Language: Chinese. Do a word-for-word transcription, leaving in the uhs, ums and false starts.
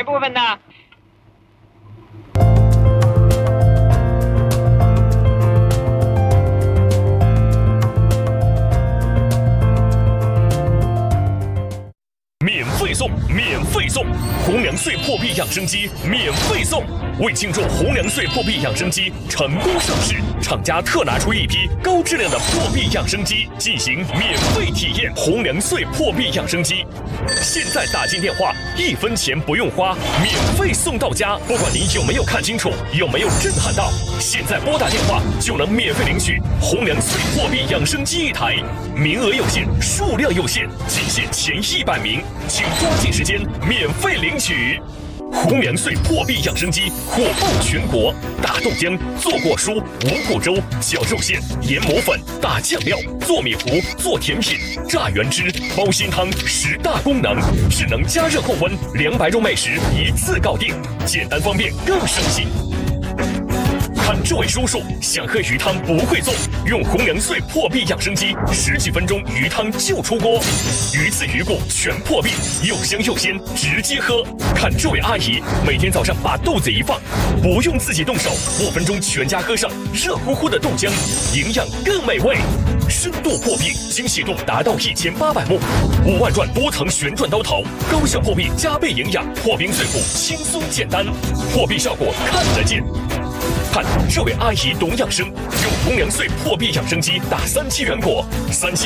部分呢？ 免费送，免费送，红粮岁破壁养生机免费送！为庆祝红粮岁破壁养生机成功上市，厂家特拿出一批高质量的破壁养生机进行免费体验。红粮岁破壁养生机，现在打进电话，一分钱不用花，免费送到家。不管你有没有看清楚，有没有震撼到，现在拨打电话就能免费领取红粮岁破壁养生机一台，名额有限，数量有限，仅限前一百名。请抓紧时间免费领取红粮岁破壁养生机，火爆全国！打豆浆、做果蔬、五谷粥、绞肉馅、研磨粉、打酱料、做米糊、做甜品、榨原汁、煲鲜汤，十大功能：智能加热控温，两百种美食一次搞定，简单方便更省心。看这位叔叔想喝鱼汤不会做，用红粮岁破壁养生机，十几分钟鱼汤就出锅，鱼刺鱼骨全破壁，又香又鲜，直接喝。看这位阿姨每天早上把豆子一放，不用自己动手，五分钟全家喝上热乎乎的豆浆，营养更美味。深度破壁，精细度达到一千八百目，五万转多层旋转刀头，高效破壁，加倍营养，破冰碎骨，轻松简单，破壁效果看得见。看这位阿姨懂养生，用红粮岁破壁养生机打三七元果，三七。